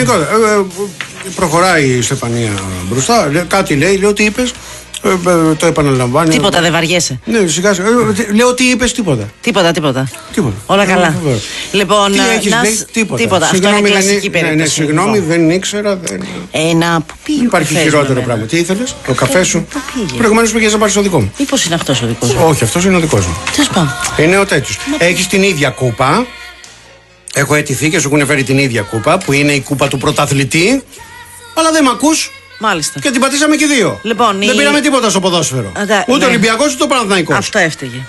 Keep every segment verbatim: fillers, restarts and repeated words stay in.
Πραγματικότητα. Ε, ε, προχωράει η Στεφανία μπροστά. Κάτι λέει, λέει ότι είπες. Ε, ε, το επαναλαμβάνει. Τίποτα, δεν βαριέσαι. Ναι, σιγά σιγά. Ε, λέω ότι είπες τίποτα. Τίποτα, τίποτα. Τίποτα. Όλα καλά. Ε, λοιπόν, τι έχεις να... λέει, τίποτα. τίποτα. Αυτό είναι κλασική δεν... περίπτωση. Ναι, ναι, συγγνώμη, δεν ήξερα. Δεν... Ένα που πήγε. Υπάρχει χειρότερο πράγμα. Τι ήθελες, το καφέ σου. Προηγουμένως πήγες να πάρεις το δικό μου. Μήπως είναι αυτός ο δικός μου. Όχι, αυτός είναι ο δικός μου. Τέλος πάντων. Είναι ο τέτοιος. Έχεις την ίδια κούπα. Έχω αιτηθεί και σου έχουν φέρει την ίδια κούπα που είναι η κούπα του πρωταθλητή. Αλλά δεν μ' ακούς. Μάλιστα. Και την πατήσαμε και δύο. Λοιπόν, δεν η... πήραμε τίποτα στο ποδόσφαιρο. Αντα, ούτε ναι. ο Ολυμπιακός ούτε ο Παναθηναϊκός. Αυτό έφταιγε.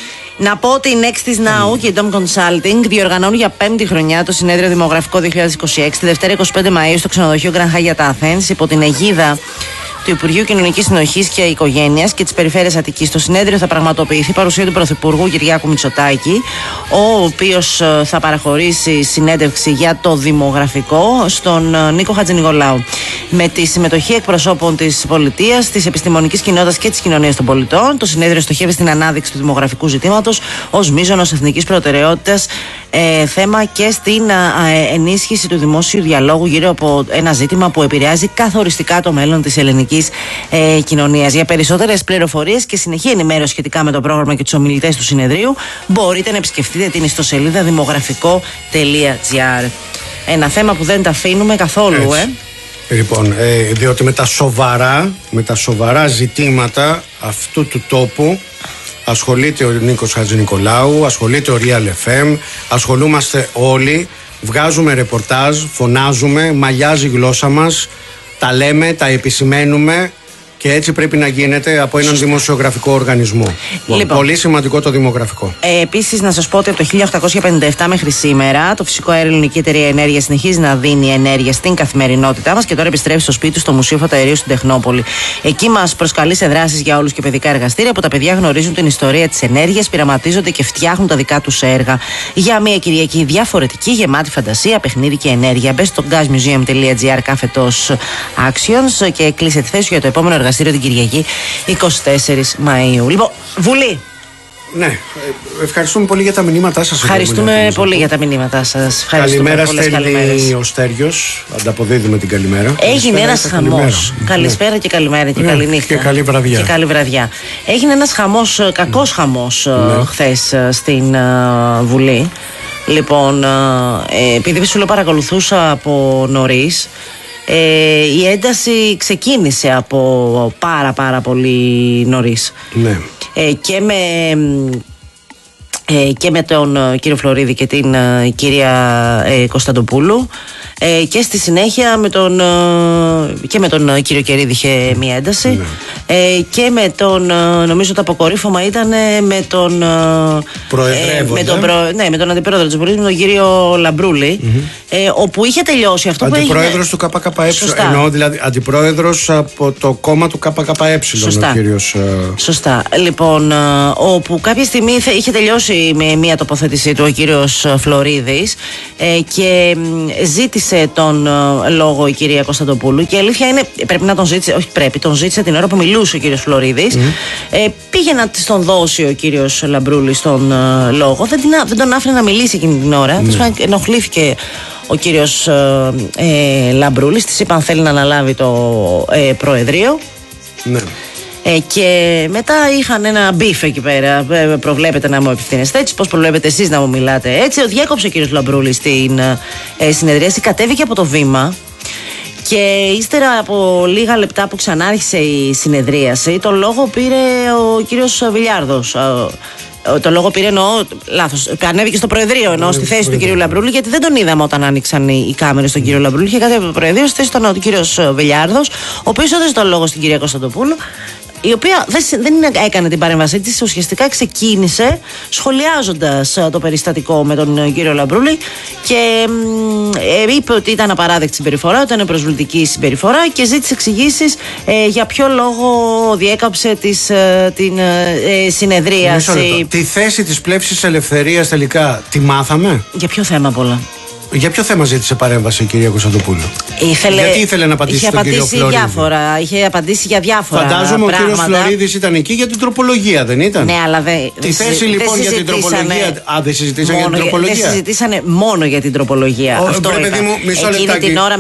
Να πω ότι η Nextis Now και η Dom Consulting διοργανώνουν για πέμπτη χρονιά το συνέδριο Δημογραφικό δύο χιλιάδες είκοσι έξι τη Δευτέρα είκοσι πέντε Μαΐου στο ξενοδοχείο Grand Hyatt Athens υπό την αιγίδα του Υπουργείου Κοινωνικής Συνοχής και Οικογένειας και της Περιφέρειας Αττικής. Το συνέδριο θα πραγματοποιηθεί παρουσία του Πρωθυπουργού Κυριάκου Μητσοτάκη, ο οποίος θα παραχωρήσει συνέντευξη για το δημογραφικό στον Νίκο Χατζηνικολάου. Με τη συμμετοχή εκπροσώπων της πολιτείας, της επιστημονικής κοινότητας και της κοινωνίας των πολιτών, το συνέδριο στοχεύει στην ανάδειξη του δημογραφικού ζητήματος ως μείζωνος εθνικής προτεραιότητας ε, θέμα και στην ε, ενίσχυση του δημόσιου διαλόγου γύρω από ένα ζήτημα που επηρεάζει καθοριστικά το μέλλον της ελληνικής ε, κοινωνίας. Για περισσότερες πληροφορίες και συνεχή ενημέρωση σχετικά με το πρόγραμμα και τους ομιλητές του συνεδρίου, μπορείτε να επισκεφτείτε την ιστοσελίδα δημογραφικό τελεία τζι άρ. Ένα θέμα που δεν τα αφήνουμε καθόλου, ε. Λοιπόν, ε, διότι με τα σοβαρά, με τα σοβαρά ζητήματα αυτού του τόπου ασχολείται ο Νίκος Χατζηνικολάου, ασχολείται ο Real εφ εμ, ασχολούμαστε όλοι, βγάζουμε ρεπορτάζ, φωνάζουμε, μαλλιάζει η γλώσσα μας, τα λέμε, τα επισημαίνουμε και έτσι πρέπει να γίνεται από έναν Σωστή. δημοσιογραφικό οργανισμό. Λοιπόν, πολύ σημαντικό το δημογραφικό. Ε, Επίσης, να σας πω ότι από το χίλια οκτακόσια πενήντα επτά μέχρι σήμερα το Φυσικό Αέριο Ελληνική Εταιρεία Ενέργειας συνεχίζει να δίνει ενέργεια στην καθημερινότητά μας και τώρα επιστρέφει στο σπίτι του στο Μουσείο Φωταερίου στην Τεχνόπολη. Εκεί μας προσκαλεί σε δράσεις για όλους και παιδικά εργαστήρια που τα παιδιά γνωρίζουν την ιστορία της ενέργειας, πειραματίζονται και φτιάχνουν τα δικά τους έργα. Για μια Κυριακή διαφορετική, γεμάτη φαντασία, παιχνίδι και ενέργεια. Μπες στο gas museum τελεία τζι άρ κάθετος actions και κλείσε τη θέση για το επόμενο εργαστήριο την Κυριακή εικοστή τέταρτη Μαΐου. Λοιπόν, Βουλή. Ναι, ευχαριστούμε πολύ για τα μηνύματά σας. Ευχαριστούμε πολύ για τα μηνύματά σας. Καλημέρα, στέλνει ο Στέργιος. Ανταποδίδουμε την καλημέρα. Έγινε ένας χαμός. Καλησπέρα και καλημέρα και καλή νύχτα. Και καλή βραδιά. Και καλή βραδιά. Έγινε ένας χαμός, κακός χαμός ναι. χθες στην uh, Βουλή. Λοιπόν, uh, επειδή σου λέω παρακολουθούσα από νωρίς. Ε, η ένταση ξεκίνησε από πάρα πάρα πολύ νωρίς. Ναι. Ε, και με ε, και με τον ε, κύριο Φλωρίδη και την ε, κυρία ε, Κωνσταντοπούλου ε, και στη συνέχεια με τον, ε, και με τον ε, κύριο Κερίδη είχε μία ένταση ναι. ε, και με τον ε, νομίζω το αποκορύφωμα ήταν ε, με τον ε, με τον, προ, ναι, με τον αντιπρόεδρο της Βουλής, με τον κύριο Λαμπρούλη mm-hmm. ε, όπου είχε τελειώσει αυτό που έγινε. Αντιπρόεδρος του ΚΚΕ. Εννοώ δηλαδή αντιπρόεδρος από το κόμμα του ΚΚΕ. Σωστά. Ο κύριος, Σωστά. Λοιπόν, όπου κάποια στιγμή είχε τελειώσει με μία τοποθέτησή του ο κύριος Φλωρίδης ε, και ζήτησε τον ε, λόγο η κυρία Κωνσταντοπούλου και η αλήθεια είναι, πρέπει να τον ζήτησε, όχι πρέπει, τον ζήτησε την ώρα που μιλούσε ο κύριος Φλωρίδης. Mm. Ε, πήγε να της τον δώσει ο κύριος Λαμπρούλης τον ε, λόγο, δεν, την, δεν τον άφηνε να μιλήσει εκείνη την ώρα. Mm. Ενοχλήθηκε ο κύριος ε, ε, Λαμπρούλης, της είπαν θέλει να αναλάβει το ε, Προεδρείο. Ναι. Ε, και μετά είχαν ένα μπιφ εκεί πέρα. Ε, προβλέπετε να μου απευθύνεστε έτσι, πώς προβλέπετε εσείς να μου μιλάτε έτσι. Ο διέκοψε ο κύριος Λαμπρούλης στην ε, συνεδρίαση, κατέβηκε από το βήμα και ύστερα από λίγα λεπτά που ξανάρχισε η συνεδρίαση, το λόγο πήρε ο κύριος Βιλιάρδος. Το λόγο πήρε, εννοώ, λάθος. Ανέβηκε στο Προεδρείο, εννοώ στη θέση του κυρίου Λαμπρούλη, γιατί δεν τον είδαμε όταν άνοιξαν οι, οι κάμερες στον κύριο Λαμπρούλη. Είχε κατέβει από το Προεδρείο, στη θέση ήταν ο κύριος Βιλιάρδος, ο οποίος έδωσε το λόγο στην κυρία Κωνσταντοπούλου, η οποία δεν, δεν έκανε την παρέμβασή της, ουσιαστικά ξεκίνησε σχολιάζοντας το περιστατικό με τον κύριο Λαμπρούλη και ε, είπε ότι ήταν απαράδεκτη συμπεριφορά, ότι ήταν προσβλητική συμπεριφορά και ζήτησε εξηγήσεις ε, για ποιο λόγο διέκαψε τις, ε, την ε, συνεδρίαση. Τη θέση της πλεύσης ελευθερίας τελικά τη μάθαμε. Για ποιο θέμα πολλά? Για ποιο θέμα ζήτησε παρέμβαση η κυρία Κωνσταντοπούλου? Ήθελε, Γιατί ήθελε να απαντήσει στον κύριο Φλωρίδη? Διάφορα, είχε απαντήσει για διάφορα. Φαντάζομαι πράγματα. Ο κύριος Φλωρίδης ήταν εκεί για την τροπολογία, δεν ήταν? Ναι, αλλά δεν. Τη θέση λοιπόν για την τροπολογία. Α, δεν συζητήσανε για την τροπολογία. Δεν συζητήσανε μόνο για την τροπολογία. Ο, Αυτό βρε, παιδί μου, μισό Εκείνη λεπτάκι. την ώρα